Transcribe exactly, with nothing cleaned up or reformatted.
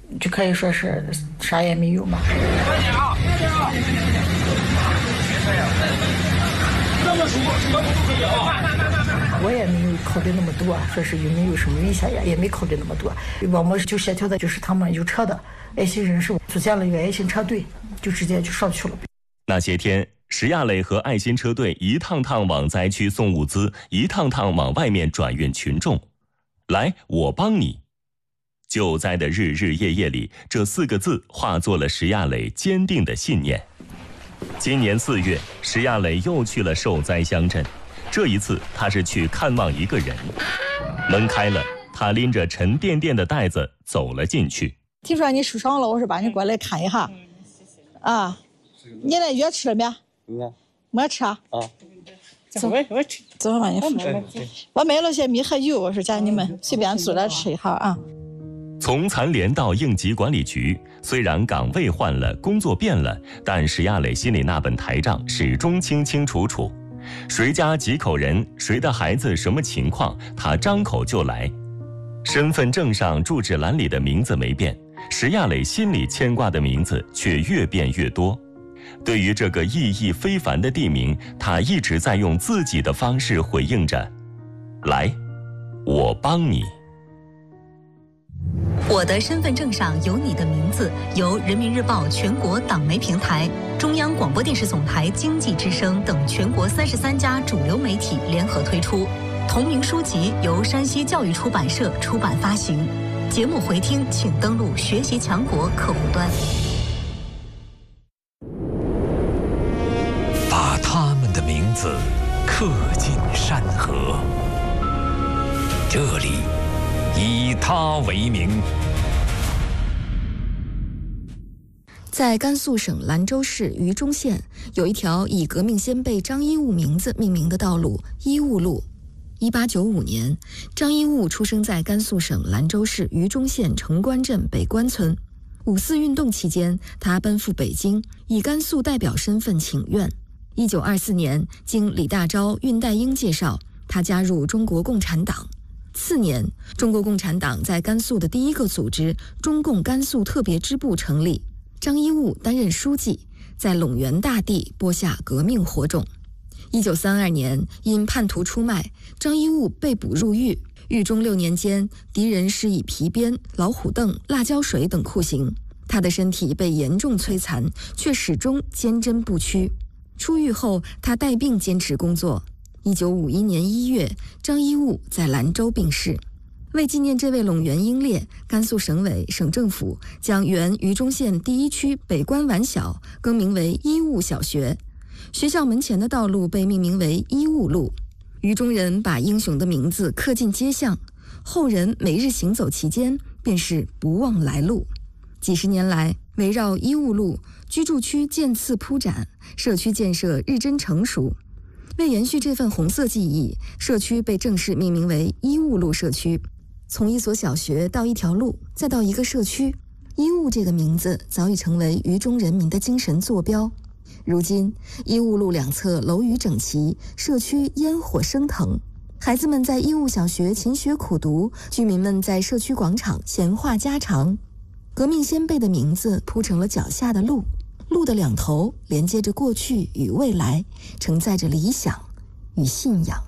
就可以说是啥也没有嘛。 快点啊！快点啊！这么熟，什么都可以啊！ 我也没有考虑那么多，说是有没有什么危险呀，也没考虑那么多。我们就协调的就是他们有车的爱心人士组建了一个爱心车队，就直接就上去了。 那些天，石亚磊和爱心车队一趟趟往灾区送物资，一趟趟往外面转运群众。来，我帮你。救灾的日日夜夜里，这四个字化作了石亚磊坚定的信念。今年四月，石亚磊又去了受灾乡镇，这一次他是去看望一个人。门开了，他拎着沉甸甸的袋子走了进去。 听说你受伤了，我说把你过来看一下。啊，你那药吃了没？ 没。 没吃啊？ 啊。 走，我吃。走吧，你扶。我买了些米和油，我说叫你们随便做着吃一下啊。 从残联到应急管理局，虽然岗位换了，工作变了，但石亚磊心里那本台账始终清清楚楚。谁家几口人，谁的孩子什么情况，他张口就来。身份证上住址栏里的名字没变，石亚磊心里牵挂的名字却越变越多。对于这个意义非凡的地名，他一直在用自己的方式回应着：来，我帮你。 我的身份证上有你的名字，由人民日报全国党媒平台、中央广播电视总台经济之声等全国三十三家主流媒体联合推出。同名书籍由山西教育出版社出版发行。节目回听请登录学习强国客户端。 把他们的名字刻进山河，这里以他为名。 在甘肃省兰州市榆中县，有一条以革命先辈张一物名字命名的道路——一物路。一八九五年，张一物出生在甘肃省兰州市榆中县城关镇北关村。五四运动期间，他奔赴北京，以甘肃代表身份请愿。一九二四年，经李大钊、恽代英介绍，他加入中国共产党。次年，中国共产党在甘肃的第一个组织中共甘肃特别支部成立，张一物担任书记，在陇源大地播下革命火种。一九三二年，因叛徒出卖，张一物被捕入狱。狱中六年间，敌人施以皮鞭、老虎凳、辣椒水等酷刑，他的身体被严重摧残，却始终坚贞不屈。出狱后，他带病坚持工作。一九五一年一月，张一物在兰州病逝。为纪念这位陇源英烈，甘肃省委、省政府将原榆中县第一区北关晚小更名为一物小学。学校门前的道路被命名为一物路。榆中人把英雄的名字刻进街巷，后人每日行走其间，便是不忘来路。几十年来，围绕一物路，居住区渐次铺展，社区建设日臻成熟。为延续这份红色记忆，社区被正式命名为一物路社区。从一所小学到一条路，再到一个社区，一物这个名字早已成为榆中人民的精神坐标。如今，一物路两侧楼宇整齐，社区烟火升腾，孩子们在一物小学勤学苦读，居民们在社区广场闲话家常。革命先辈的名字铺成了脚下的路，路的两头连接着过去与未来，承载着理想与信仰。